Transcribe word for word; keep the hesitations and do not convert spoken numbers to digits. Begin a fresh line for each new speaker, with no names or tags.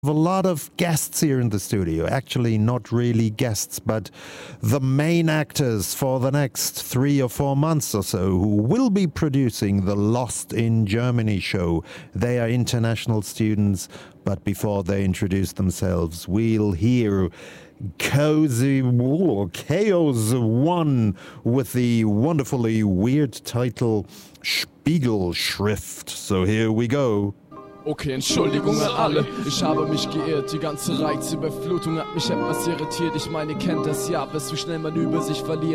A lot of guests here in the studio. Actually, not really guests, but the main actors for the next three or four months or so who will be producing the Lost in Germany show. They are international students, but before they introduce themselves, we'll hear Cozy Chaos One with the wonderfully weird title Spiegelschrift. So here we go.
Okay, Entschuldigung an alle, ich habe mich geirrt. Die ganze Reizüberflutung hat mich etwas irritiert. Ich meine, ihr kennt das ja, bis wie schnell man über sich verliert.